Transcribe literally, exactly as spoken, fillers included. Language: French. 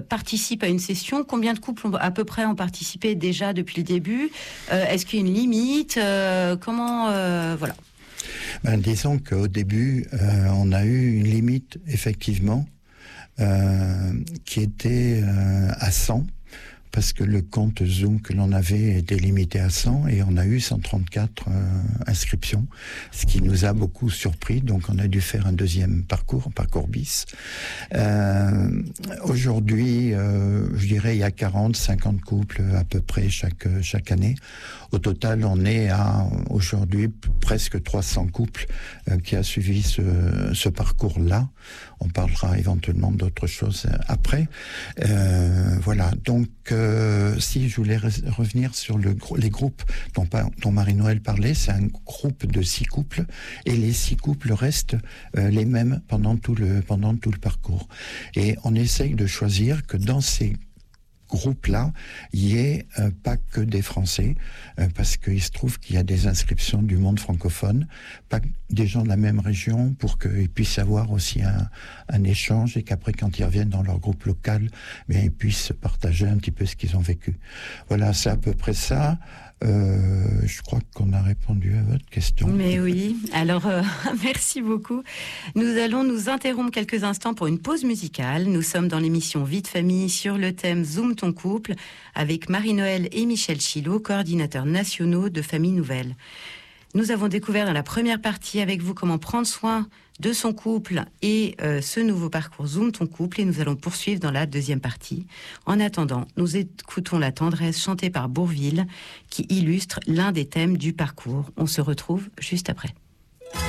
euh, participent à une session? Combien de couples ont, à peu près ont participé déjà depuis le début? euh, Est-ce qu'il y a une limite? euh, Comment euh, voilà. Ben, disons qu'au début, euh, on a eu une limite, effectivement, euh, qui était euh, à cent, parce que le compte Zoom que l'on avait était limité à cent, et on a eu cent trente-quatre euh, inscriptions, ce qui nous a beaucoup surpris, donc on a dû faire un deuxième parcours, un parcours bis. Euh, aujourd'hui, euh, je dirais, il y a quarante, cinquante couples à peu près chaque, chaque année. Au total, on est à, aujourd'hui, presque trois cents couples euh, qui a suivi ce, ce parcours-là. On parlera éventuellement d'autres choses après. Euh, voilà, donc euh, si je voulais re- revenir sur le, les groupes dont, dont Marie-Noëlle parlait, c'est un groupe de six couples, et les six couples restent euh, les mêmes pendant tout le, pendant tout le parcours. Et on essaye de choisir que dans ces groupe-là, il n'y ait euh, pas que des Français, euh, parce qu'il se trouve qu'il y a des inscriptions du monde francophone, pas des gens de la même région, pour qu'ils puissent avoir aussi un, un échange, et qu'après, quand ils reviennent dans leur groupe local, bien, ils puissent partager un petit peu ce qu'ils ont vécu. Voilà, c'est à peu près ça. Euh, je crois qu'on a répondu à votre question. Mais oui, alors euh, merci beaucoup. Nous allons nous interrompre quelques instants pour une pause musicale. Nous sommes dans l'émission Vie de famille sur le thème Zoom ton couple, avec Marie-Noëlle et Michel Chilot, coordinateurs nationaux de Famille Nouvelle. Nous avons découvert dans la première partie avec vous comment prendre soin de son couple et euh, ce nouveau parcours Zoom ton couple, et nous allons poursuivre dans la deuxième partie. En attendant, nous écoutons La tendresse chantée par Bourvil qui illustre l'un des thèmes du parcours. On se retrouve juste après.